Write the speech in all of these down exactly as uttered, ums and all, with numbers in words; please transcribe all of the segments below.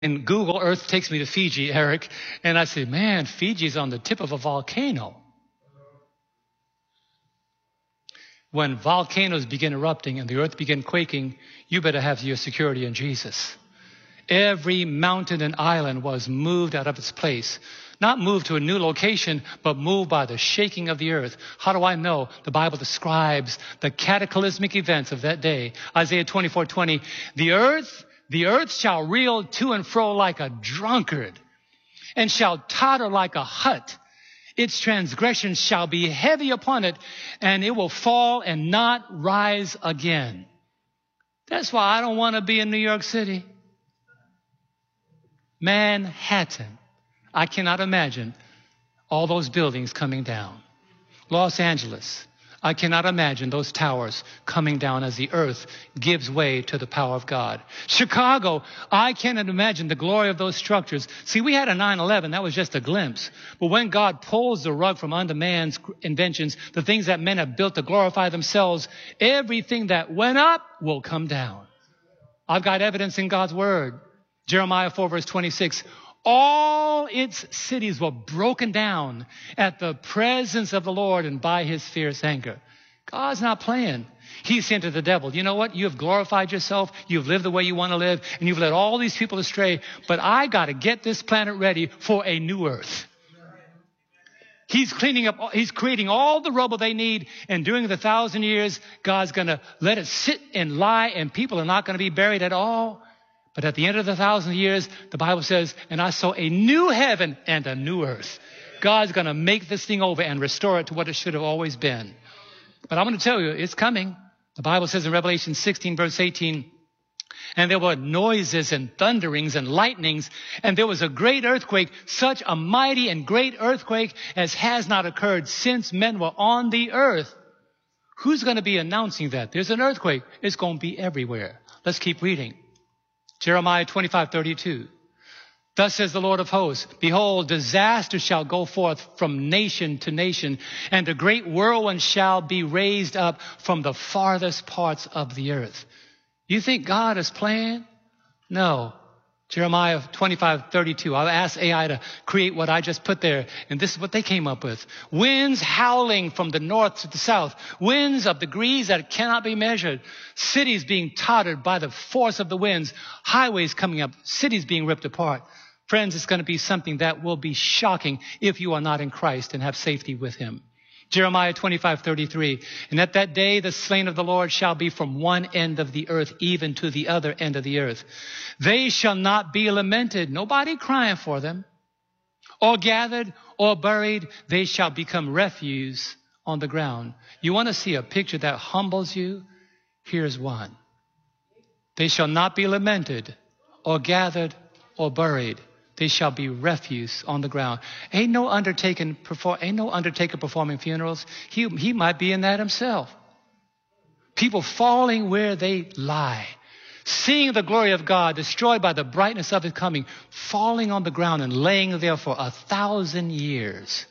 And Google Earth takes me to Fiji, Eric. And I say, man, Fiji's on the tip of a volcano. When volcanoes begin erupting and the earth begin quaking, you better have your security in Jesus. Every mountain and island was moved out of its place. Not moved to a new location, but moved by the shaking of the earth. How do I know? The Bible describes the cataclysmic events of that day. Isaiah twenty-four twenty, the earth, the earth shall reel to and fro like a drunkard, and shall totter like a hut. Its transgressions shall be heavy upon it, and it will fall and not rise again. That's why I don't want to be in New York City. Manhattan. I cannot imagine all those buildings coming down. Los Angeles. I cannot imagine those towers coming down as the earth gives way to the power of God. Chicago, I cannot imagine the glory of those structures. See, we had a nine eleven. That was just a glimpse. But when God pulls the rug from under man's inventions, the things that men have built to glorify themselves, everything that went up will come down. I've got evidence in God's word. Jeremiah four verse twenty-six. All its cities were broken down at the presence of the Lord and by his fierce anger. God's not playing. He said to the devil, you know what? You have glorified yourself. You've lived the way you want to live. And you've led all these people astray. But I got to get this planet ready for a new earth. He's cleaning up, he's creating all the rubble they need. And during the thousand years, God's going to let it sit and lie. And people are not going to be buried at all. But at the end of the thousand years, the Bible says, and I saw a new heaven and a new earth. God's going to make this thing over and restore it to what it should have always been. But I'm going to tell you, it's coming. The Bible says in Revelation sixteen, verse eighteen, and there were noises and thunderings and lightnings, and there was a great earthquake, such a mighty and great earthquake as has not occurred since men were on the earth. Who's going to be announcing that? There's an earthquake. It's going to be everywhere. Let's keep reading. Jeremiah twenty-five thirty-two. Thus says the Lord of hosts, behold, disaster shall go forth from nation to nation, and a great whirlwind shall be raised up from the farthest parts of the earth. You think God is playing? No. Jeremiah twenty-five thirty-two. I'll ask A I to create what I just put there. And this is what they came up with. Winds howling from the north to the south. Winds of degrees that cannot be measured. Cities being tottered by the force of the winds. Highways coming up. Cities being ripped apart. Friends, it's going to be something that will be shocking if you are not in Christ and have safety with him. Jeremiah twenty-five thirty-three. And at that day, the slain of the Lord shall be from one end of the earth, even to the other end of the earth. They shall not be lamented. Nobody crying for them. Or gathered or buried. They shall become refuse on the ground. You want to see a picture that humbles you? Here's one. They shall not be lamented or gathered or buried. They shall be refuse on the ground. Ain't no undertaking perform, ain't no undertaker performing funerals. He, he might be in that himself. People falling where they lie. Seeing the glory of God destroyed by the brightness of his coming, falling on the ground and laying there for a thousand years.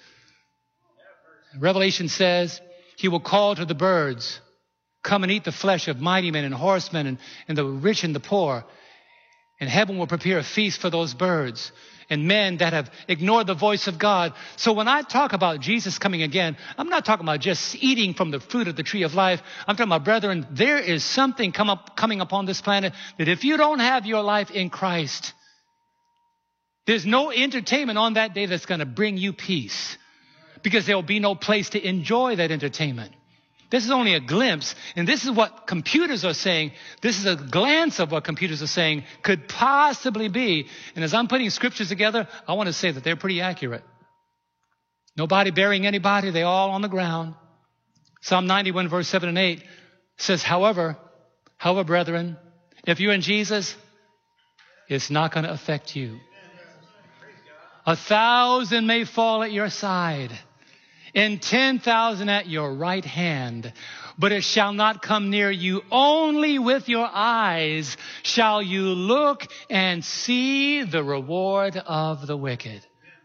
Revelation says he will call to the birds, come and eat the flesh of mighty men and horsemen and, and the rich and the poor. And heaven will prepare a feast for those birds and men that have ignored the voice of God. So when I talk about Jesus coming again, I'm not talking about just eating from the fruit of the tree of life. I'm talking about, brethren, there is something come up, coming upon this planet that if you don't have your life in Christ, there's no entertainment on that day that's going to bring you peace, because there will be no place to enjoy that entertainment. This is only a glimpse, and this is what computers are saying. This is a glance of what computers are saying could possibly be. And as I'm putting scriptures together, I want to say that they're pretty accurate. Nobody burying anybody. They're all on the ground. Psalm ninety-one, verse seven and eight says, however, however, brethren, if you're in Jesus, it's not going to affect you. A thousand may fall at your side, and ten thousand at your right hand, but it shall not come near you. Only with your eyes shall you look and see the reward of the wicked.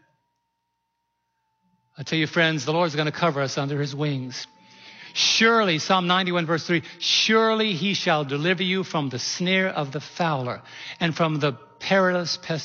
I tell you, friends, the Lord's going to cover us under his wings. Surely, Psalm ninety-one, verse three, surely he shall deliver you from the snare of the fowler and from the perilous pestilence.